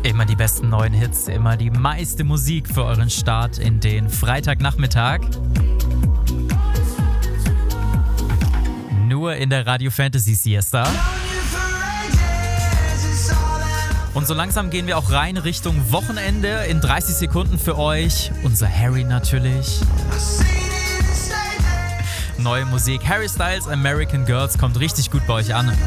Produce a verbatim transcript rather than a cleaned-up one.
Immer die besten neuen Hits, immer die meiste Musik für euren Start in den Freitagnachmittag. Nur in der Radio Fantasy Siesta. Und so langsam gehen wir auch rein Richtung Wochenende. In dreißig Sekunden für euch. Unser Harry natürlich. Neue Musik. Harry Styles, American Girls kommt richtig gut bei euch an.